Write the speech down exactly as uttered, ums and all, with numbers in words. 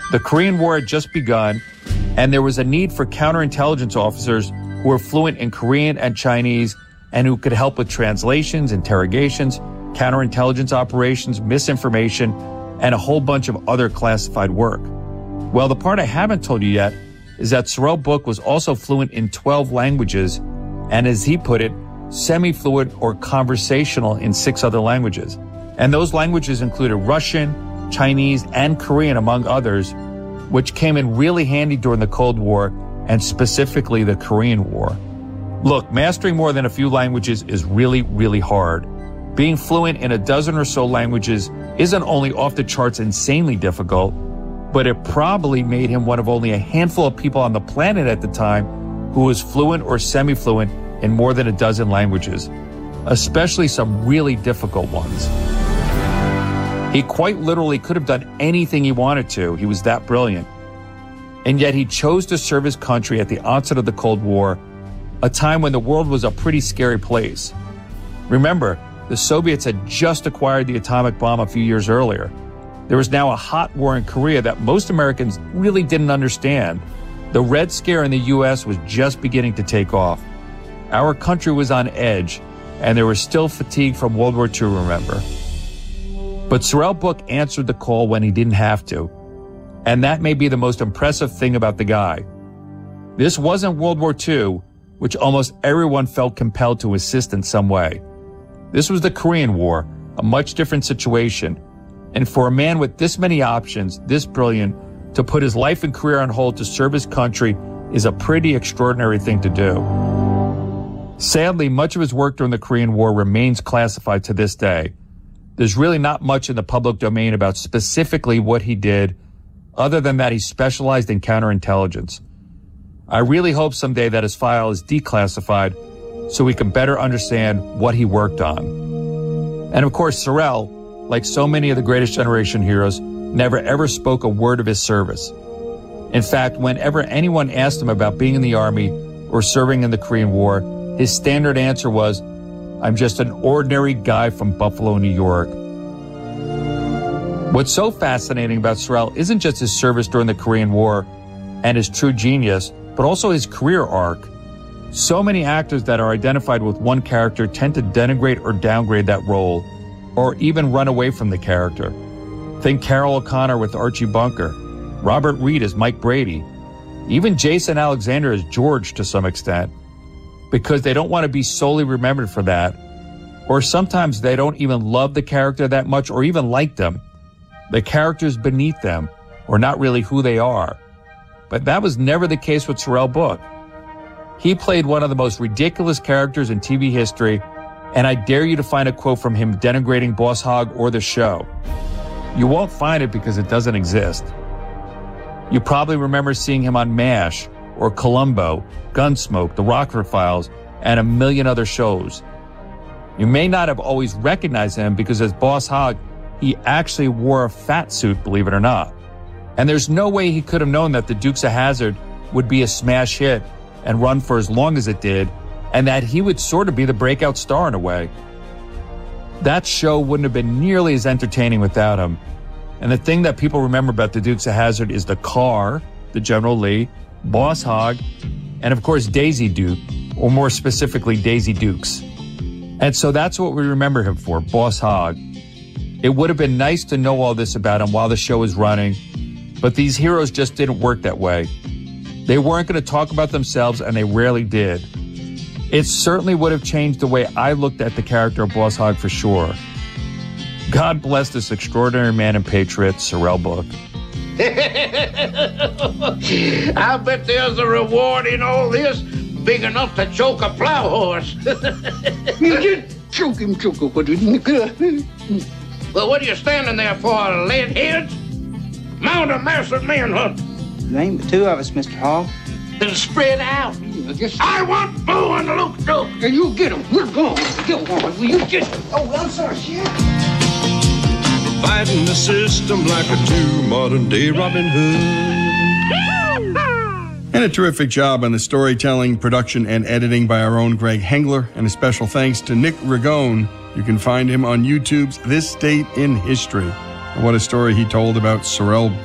The Korean War had just begun, and there was a need for counterintelligence officers who were fluent in Korean and Chinese and who could help with translations, interrogations, counterintelligence operations, misinformation, and a whole bunch of other classified work. Well, the part I haven't told you yet is that Sorrell Booke was also fluent in twelve languages, and as he put it, semi-fluent or conversational in six other languages. And those languages included Russian, Chinese, and Korean, among others, which came in really handy during the Cold War, and specifically the Korean War. Look, mastering more than a few languages is really, really hard. Being fluent in a dozen or so languages isn't only off the charts insanely difficult, but it probably made him one of only a handful of people on the planet at the time who was fluent or semi-fluent in more than a dozen languages, especially some really difficult ones. He quite literally could have done anything he wanted to. He was that brilliant. And yet he chose to serve his country at the onset of the Cold War, a time when the world was a pretty scary place. Remember, the Soviets had just acquired the atomic bomb a few years earlier. There was now a hot war in Korea that most Americans really didn't understand. The Red Scare in the U S was just beginning to take off. Our country was on edge, and there was still fatigue from World War Two, remember. But Sorrell Booke answered the call when he didn't have to. And that may be the most impressive thing about the guy. This wasn't World War Two, which almost everyone felt compelled to assist in some way. This was the Korean War, a much different situation. And for a man with this many options, this brilliant, to put his life and career on hold to serve his country is a pretty extraordinary thing to do. Sadly, much of his work during the Korean War remains classified to this day. There's really not much in the public domain about specifically what he did, other than that he specialized in counterintelligence. I really hope someday that his file is declassified so we can better understand what he worked on. And of course, Sorrell, like so many of the Greatest Generation heroes, never ever spoke a word of his service. In fact, whenever anyone asked him about being in the Army or serving in the Korean War, his standard answer was, "I'm just an ordinary guy from Buffalo, New York." What's so fascinating about Sorrell isn't just his service during the Korean War and his true genius, but also his career arc. So many actors that are identified with one character tend to denigrate or downgrade that role, or even run away from the character. Think Carroll O'Connor with Archie Bunker, Robert Reed as Mike Brady, even Jason Alexander as George to some extent, because they don't want to be solely remembered for that, or sometimes they don't even love the character that much or even like them. The character's beneath them, or not really who they are. But that was never the case with Sorrell Booke. He played one of the most ridiculous characters in T V history, and I dare you to find a quote from him denigrating Boss Hogg or the show. You won't find it because it doesn't exist. You probably remember seeing him on MASH, or Columbo, Gunsmoke, The Rockford Files, and a million other shows. You may not have always recognized him because as Boss Hogg, he actually wore a fat suit, believe it or not. And there's no way he could have known that The Dukes of Hazzard would be a smash hit and run for as long as it did, and that he would sort of be the breakout star in a way. That show wouldn't have been nearly as entertaining without him. And the thing that people remember about The Dukes of Hazzard is the car, the General Lee, Boss Hogg, and of course Daisy Duke, or more specifically Daisy Dukes. And so that's what we remember him for, Boss Hogg. It would have been nice to know all this about him while the show was running, but these heroes just didn't work that way. They weren't going to talk about themselves, and they rarely did. It certainly would have changed the way I looked at the character of Boss Hogg for sure. God bless this extraordinary man and patriot, Sorrell Booke. I bet there's a reward in all this big enough to choke a plow horse. You just choke him, choke him. Well, what are you standing there for, lead heads? Mount a massive manhunt. There ain't but two of us, Mister Hogg. Then spread out. Yeah, just... I want Boo and Luke Duke. Yeah, you get him. We're going. Go on. Will you just... Oh, I'm sorry, Sheriff. Fighting the system like a true modern-day Robin Hood. And a terrific job on the storytelling, production, and editing by our own Greg Hengler. And a special thanks to Nick Ragone. You can find him on YouTube's This Date in History. And what a story he told about Sorrell